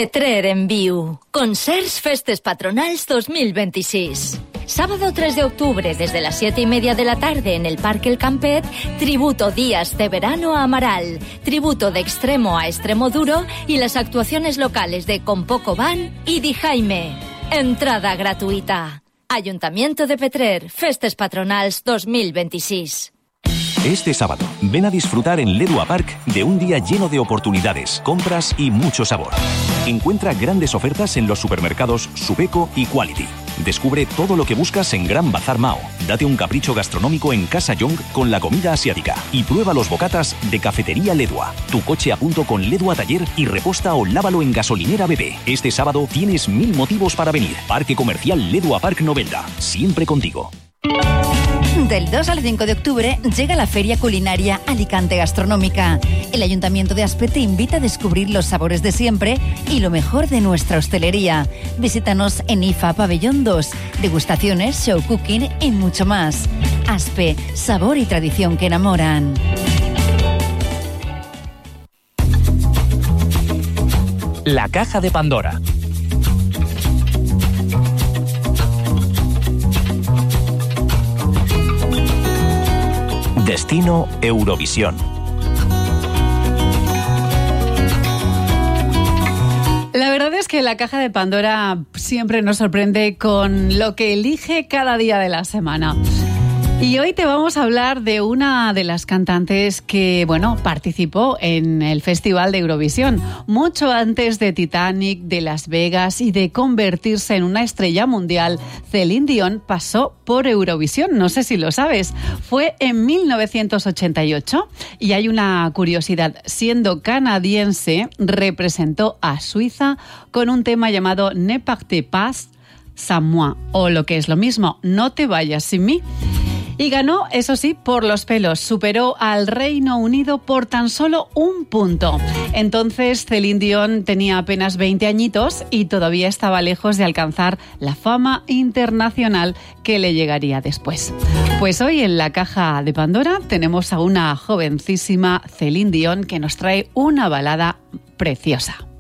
Petrer en viu. Concerts Festes Patronals 2026. Sábado 3 de octubre, desde las 7:30 de la tarde en el Parque El Campet, tributo Días de Verano a Amaral, tributo de Extremo a Extremo Duro y las actuaciones locales de Con Poco Van y Di Jaime. Entrada gratuita. Ayuntamiento de Petrer, Festes Patronals 2026. Este sábado, ven a disfrutar en Ledua Park de un día lleno de oportunidades, compras y mucho sabor. Encuentra grandes ofertas en los supermercados Subeco y Quality. Descubre todo lo que buscas en Gran Bazar Mao. Date un capricho gastronómico en Casa Young con la comida asiática. Y prueba los bocatas de Cafetería Ledua. Tu coche a punto con Ledua Taller y reposta o lávalo en gasolinera BP. Este sábado tienes 1000 motivos para venir. Parque Comercial Ledua Park Novelda. Siempre contigo. Del 2 al 5 de octubre llega la Feria Culinaria Alicante Gastronómica. El Ayuntamiento de Aspe te invita a descubrir los sabores de siempre y lo mejor de nuestra hostelería. Visítanos en IFA Pabellón 2. Degustaciones, show cooking y mucho más. Aspe, sabor y tradición que enamoran. La caja de Pandora. Destino Eurovisión. La verdad es que la caja de Pandora siempre nos sorprende con lo que elige cada día de la semana. Y hoy te vamos a hablar de una de las cantantes que, participó en el Festival de Eurovisión. Mucho antes de Titanic, de Las Vegas y de convertirse en una estrella mundial, Celine Dion pasó por Eurovisión. No sé si lo sabes. Fue en 1988. Y hay una curiosidad. Siendo canadiense, representó a Suiza con un tema llamado Ne partez pas sans moi, o lo que es lo mismo, No te vayas sin mí. Y ganó, eso sí, por los pelos. Superó al Reino Unido por tan solo 1 punto. Entonces, Celine Dion tenía apenas 20 añitos y todavía estaba lejos de alcanzar la fama internacional que le llegaría después. Pues hoy en la caja de Pandora tenemos a una jovencísima Celine Dion que nos trae una balada preciosa.